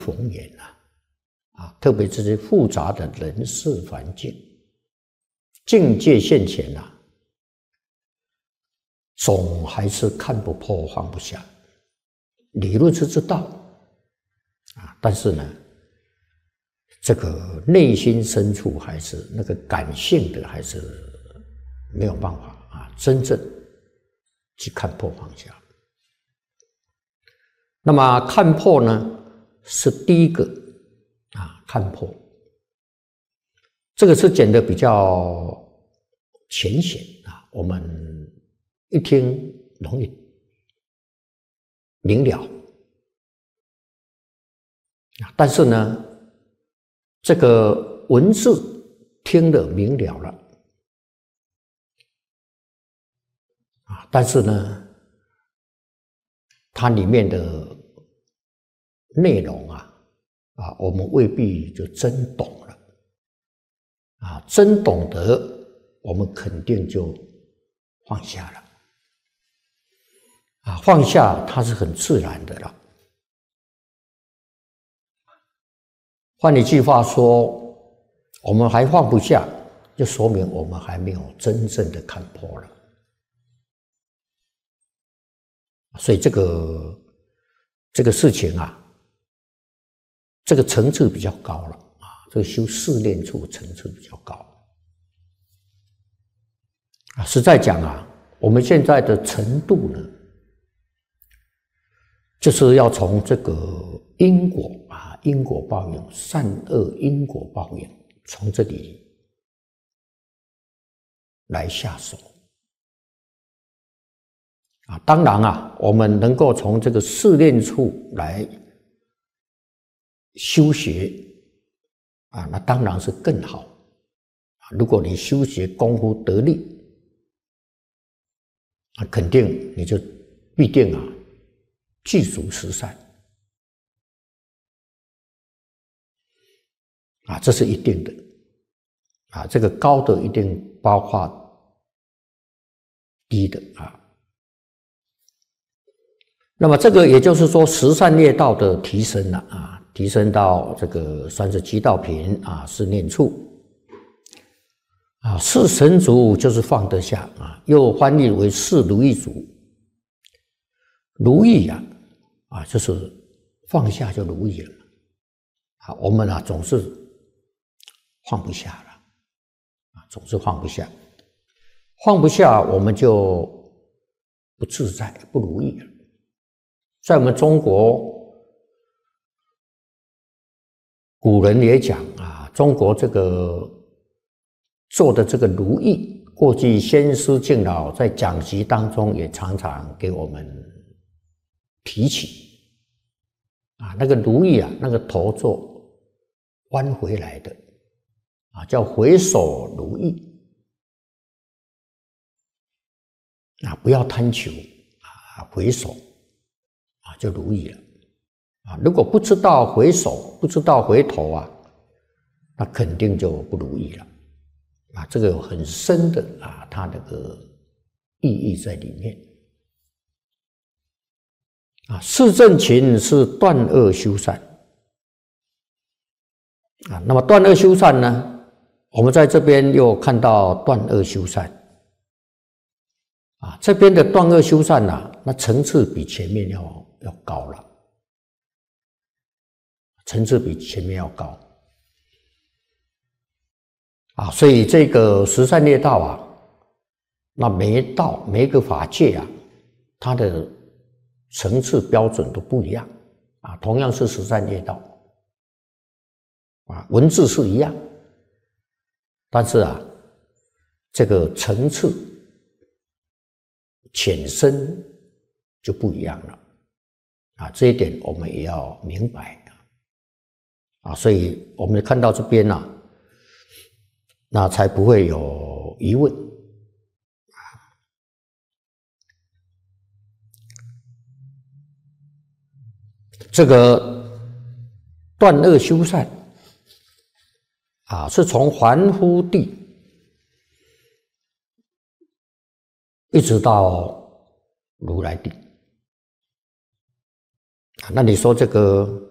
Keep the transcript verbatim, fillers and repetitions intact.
逢源啊，啊，特别这些复杂的人事环境、境界现前啊，总还是看不破、放不下。理论是知道啊，但是呢，这个内心深处还是那个感性的，还是没有办法啊，真正去看破放下。那么看破呢，是第一个啊，看破。这个是讲的比较浅显啊，我们一听容易明了啊，但是呢，这个文字听得明了了啊，但是呢，它里面的内容啊，啊，我们未必就真懂了啊，真懂得，我们肯定就放下了啊，放下它是很自然的了。换一句话说，我们还放不下，就说明我们还没有真正的看破了。所以这个这个事情啊，这个层次比较高了啊，这个修四念处层次比较高啊。实在讲啊，我们现在的程度呢，就是要从这个因果啊，因果报应，善恶因果报应，从这里来下手啊。当然啊，我们能够从这个四念处来修学啊，那当然是更好啊。如果你修学功夫得力，啊，肯定你就必定啊具足十善啊，这是一定的啊。这个高的一定包括低的啊。那么这个也就是说，十善业道的提升了啊，提升到这个三十七道品啊，四念处啊，四神足就是放得下啊，又翻译为四如意足。如意啊，啊，就是放下就如意了啊。我们啊总是放不下了啊，总是放不下，放不下我们就不自在、不如意了。在我们中国，古人也讲啊，中国这个做的这个如意，过去先师敬老在讲习当中也常常给我们提起啊，那个如意啊，那个头做弯回来的啊，叫回首如意啊，不要贪求啊，回首啊就如意了啊。如果不知道回首，不知道回头啊，那肯定就不如意了啊。这个有很深的啊，它那个意义在里面啊。四正勤是断恶修善啊。那么断恶修善呢，我们在这边又看到断恶修善啊，这边的断恶修善啊，那层次比前面要要高了，层次比前面要高啊。所以这个十善业道啊，那每一道每一个法界啊，它的层次标准都不一样啊。同样是十善业道啊，文字是一样，但是啊，这个层次浅深就不一样了啊。这一点我们也要明白啊。所以我们看到这边啊，那才不会有疑问。这个断恶修善啊，是从凡夫地一直到如来地啊。那你说这个